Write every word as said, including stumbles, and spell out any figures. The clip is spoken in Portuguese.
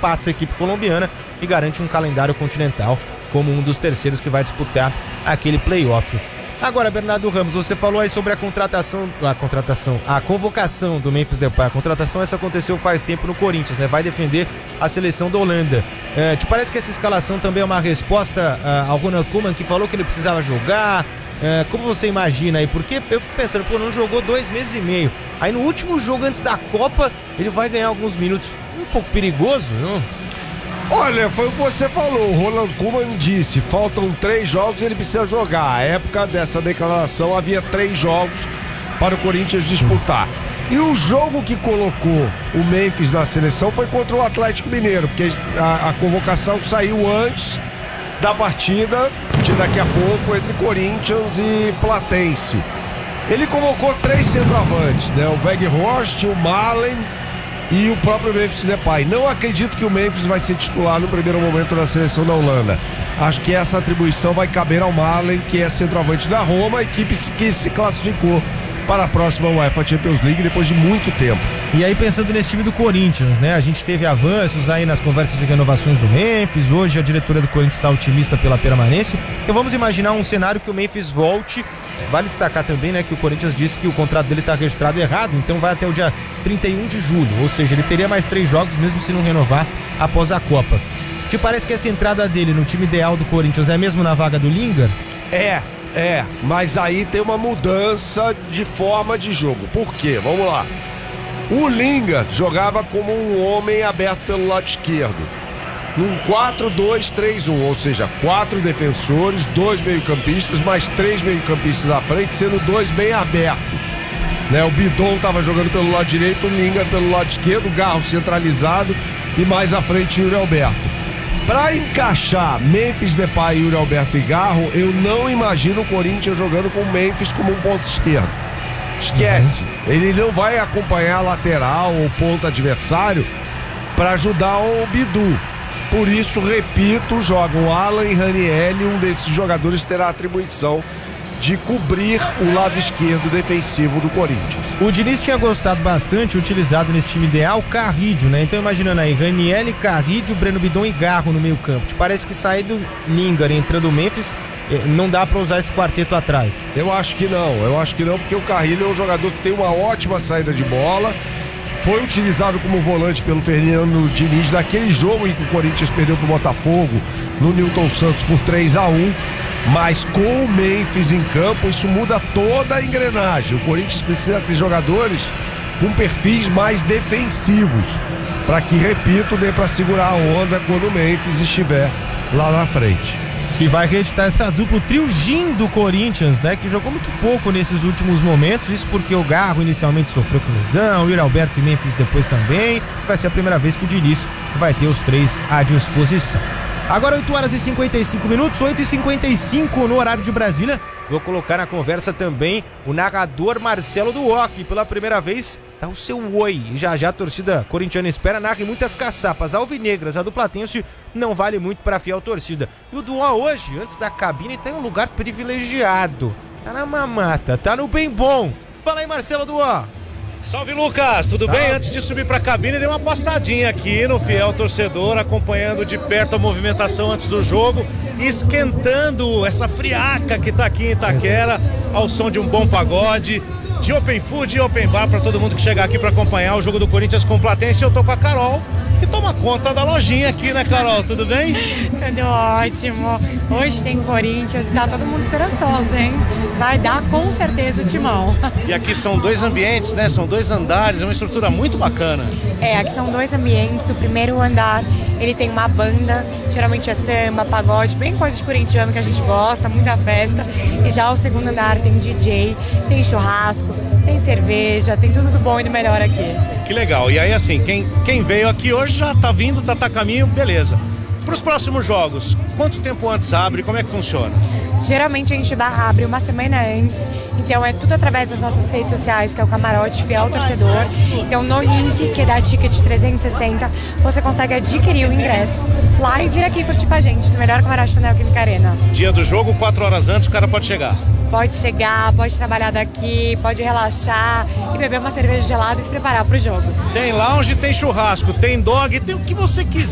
passa a equipe colombiana e garante um calendário continental como um dos terceiros que vai disputar aquele playoff. Agora, Bernardo Ramos, você falou aí sobre a contratação, a contratação, a convocação do Memphis Depay. A contratação essa aconteceu faz tempo no Corinthians, né? Vai defender a seleção da Holanda. É, te parece que essa escalação também é uma resposta uh, ao Ronald Koeman, que falou que ele precisava jogar? É, como você imagina aí? Porque eu fico pensando, pô, não jogou dois meses e meio. Aí no último jogo antes da Copa, ele vai ganhar alguns minutos. Um pouco perigoso, não? Olha, foi o que você falou, o Ronald Koeman disse, faltam três jogos, ele precisa jogar. À época dessa declaração havia três jogos para o Corinthians disputar. E o jogo que colocou o Memphis na seleção foi contra o Atlético Mineiro, porque a, a convocação saiu antes da partida de daqui a pouco entre Corinthians e Platense. Ele convocou três centroavantes, né? O Weghorst, o Malen e o próprio Memphis Depay. Não acredito que o Memphis vai ser titular no primeiro momento na seleção da Holanda. Acho que essa atribuição vai caber ao Malen, que é centroavante da Roma, a equipe que se classificou para a próxima UEFA Champions League depois de muito tempo. E aí pensando nesse time do Corinthians, né? A gente teve avanços aí nas conversas de renovações do Memphis. Hoje a diretora do Corinthians está otimista pela permanência. Então vamos imaginar um cenário que o Memphis volte. Vale destacar também, né, que o Corinthians disse que o contrato dele está registrado errado, então vai até o dia trinta e um de julho, ou seja, ele teria mais três jogos mesmo se não renovar após a Copa. Te parece que essa entrada dele no time ideal do Corinthians é mesmo na vaga do Lingard? É, é, mas aí tem uma mudança de forma de jogo. Por quê? Vamos lá. O Lingard jogava como um homem aberto pelo lado esquerdo, num quatro dois três um, ou seja, quatro defensores, dois meio-campistas, mais três meio-campistas à frente, sendo dois bem abertos. Né? O Bidon estava jogando pelo lado direito, o Lingard pelo lado esquerdo, o Garro centralizado e mais à frente Yuri Alberto. Para encaixar Memphis Depay, Yuri Alberto e Garro, eu não imagino o Corinthians jogando com o Memphis como um ponto esquerdo. Esquece, uhum. Ele não vai acompanhar a lateral ou ponto adversário para ajudar o Bidu. Por isso, repito, jogam Alan e Raniel, um desses jogadores terá a atribuição de cobrir o lado esquerdo defensivo do Corinthians. O Diniz tinha gostado bastante, utilizado nesse time ideal, Carrídio, né? Então imaginando aí, Raniel, Carrídio, Breno Bidon e Garro no meio campo. Te parece que sair do Lingard entrando o Memphis, não dá pra usar esse quarteto atrás? Eu acho que não, eu acho que não, porque o Carrilho é um jogador que tem uma ótima saída de bola. Foi utilizado como volante pelo Fernando Diniz naquele jogo em que o Corinthians perdeu pro Botafogo no Newton Santos por três a um, mas com o Memphis em campo isso muda toda a engrenagem. O Corinthians precisa ter jogadores com perfis mais defensivos para que, repito, dê para segurar a onda quando o Memphis estiver lá na frente. E vai reeditar essa dupla, o trio Gin do Corinthians, né? Que jogou muito pouco nesses últimos momentos. Isso porque o Garro inicialmente sofreu com lesão, o Yuri Alberto e Memphis depois também. Vai ser a primeira vez que o Diniz vai ter os três à disposição. Agora oito horas e cinquenta e cinco minutos, oito e cinquenta e cinco no horário de Brasília. Vou colocar na conversa também o narrador Marcelo Duó, que pela primeira vez dá o seu oi. E já já a torcida corintiana espera, narre muitas caçapas alvinegras. A do Platense não vale muito para a fiel torcida. E o Duó hoje, antes da cabine, tá em um lugar privilegiado. Tá na mamata, tá no bem bom. Fala aí, Marcelo Duó. Salve, Lucas, tudo bem? Antes de subir pra cabine, dei uma passadinha aqui no fiel torcedor, acompanhando de perto a movimentação antes do jogo, esquentando essa friaca que tá aqui em Itaquera, ao som de um bom pagode, de open food e open bar pra todo mundo que chegar aqui pra acompanhar o jogo do Corinthians com o Platense. Eu tô com a Carol, que toma conta da lojinha aqui, né, Carol? Tudo bem? Tudo ótimo. Hoje tem Corinthians e tá todo mundo esperançoso, hein? Vai dar com certeza o timão. E aqui são dois ambientes, né? São dois andares, é uma estrutura muito bacana. É, aqui são dois ambientes. O primeiro andar, ele tem uma banda, geralmente é samba, pagode, bem coisa de corintiano que a gente gosta, muita festa. E já o segundo andar tem D J, tem churrasco, tem cerveja, tem tudo do bom e do melhor aqui. Que legal. E aí, assim, quem, quem veio aqui hoje já tá vindo, tá, tá a caminho, beleza. Para os próximos jogos, quanto tempo antes abre? Como é que funciona? Geralmente a gente abre uma semana antes, então é tudo através das nossas redes sociais, que é o Camarote Fiel Torcedor. Então no link, que dá ticket trezentos e sessenta, você consegue adquirir o ingresso lá e vir aqui curtir com a gente, no melhor camarote da Neoquímica Arena. Dia do jogo, quatro horas antes, o cara pode chegar. Pode chegar, pode trabalhar daqui, pode relaxar e beber uma cerveja gelada e se preparar para o jogo. Tem lounge, tem churrasco, tem dog, tem o que você quiser.